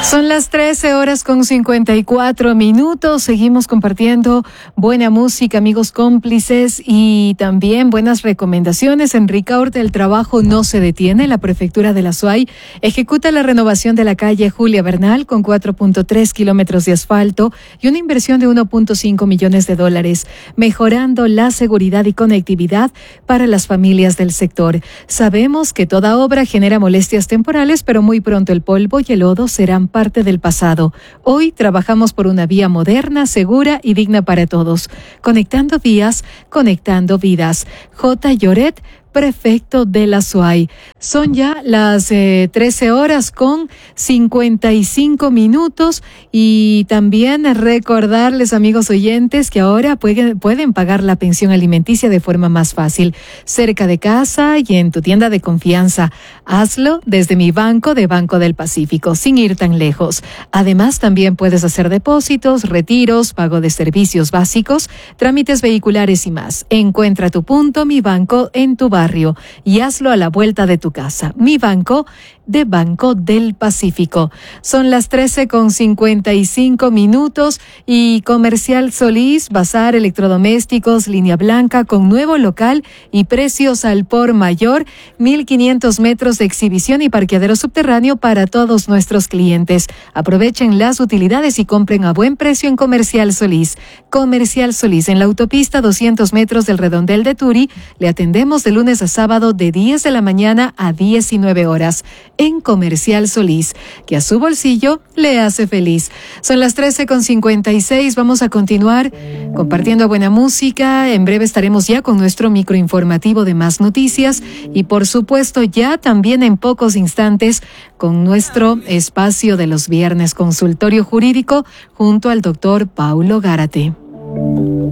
Son las 13:54. Seguimos compartiendo buena música, amigos cómplices, y también buenas recomendaciones. En Ricaurte el trabajo no se detiene. La prefectura de la SUAY ejecuta la renovación de la calle Julia Bernal con 4.3 kilómetros de asfalto y una inversión de $1.5 millones, mejorando la seguridad y conectividad para las familias del sector. Sabemos que toda obra genera molestias temporales, pero muy pronto el polvo y el lodo serán parte del pasado. Hoy trabajamos por una vía moderna, segura y digna para todos. Conectando vías, conectando vidas. J. Lloret, prefecto de la SUAY. Son ya las 13:55 y también recordarles, amigos oyentes, que ahora pueden pagar la pensión alimenticia de forma más fácil, cerca de casa y en tu tienda de confianza. Hazlo desde Mi Banco de Banco del Pacífico, sin ir tan lejos. Además, también puedes hacer depósitos, retiros, pago de servicios básicos, trámites vehiculares y más. Encuentra tu punto Mi Banco en tu barrio y hazlo a la vuelta de tu casa. Mi Banco de Banco del Pacífico. Son las 13:55 y Comercial Solís, bazar electrodomésticos, línea blanca con nuevo local y precios al por mayor, 1,500 metros de exhibición y parqueadero subterráneo para todos nuestros clientes. Aprovechen las utilidades y compren a buen precio en Comercial Solís. Comercial Solís, en la autopista 200 metros del Redondel de Turi. Le atendemos de lunes a sábado de 10 de la mañana a 19 horas. En Comercial Solís, que a su bolsillo le hace feliz. Son las 13:56. Vamos a continuar compartiendo buena música. En breve estaremos ya con nuestro microinformativo de Más Noticias y, por supuesto, ya también en pocos instantes con nuestro espacio de los viernes, consultorio jurídico, junto al doctor Paulo Gárate.